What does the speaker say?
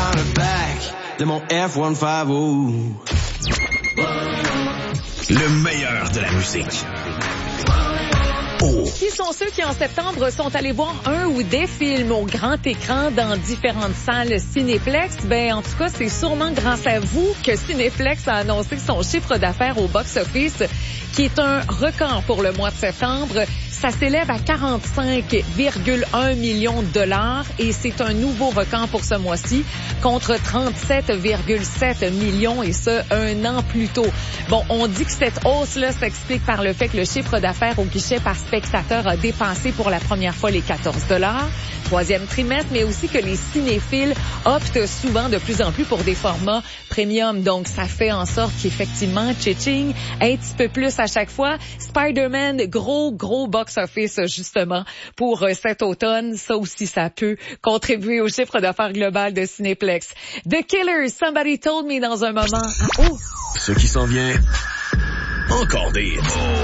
dans le back de mon F-150. Le meilleur de la musique. Qui sont ceux qui, en septembre, sont allés voir un ou des films au grand écran dans différentes salles Cinéplex? Ben, en tout cas, c'est sûrement grâce à vous que Cinéplex a annoncé son chiffre d'affaires au box-office, qui est un record pour le mois de septembre. Ça s'élève à 45,1 millions de dollars et c'est un nouveau record pour ce mois-ci contre 37,7 millions et ce, un an plus tôt. Bon, on dit que cette hausse-là s'explique par le fait que le chiffre d'affaires au guichet par spectateur a dépassé pour la première fois les 14 $, troisième trimestre, mais aussi que les cinéphiles optent souvent de plus en plus pour des formats premium. Donc, ça fait en sorte qu'effectivement, tchitching, un petit peu plus à chaque fois. Spider-Man, gros box-office, justement, pour cet automne. Ça aussi, ça peut contribuer au chiffre d'affaires global de Cinéplex. The Killers, Somebody Told Me dans un moment. Ce qui s'en vient, encore des hits.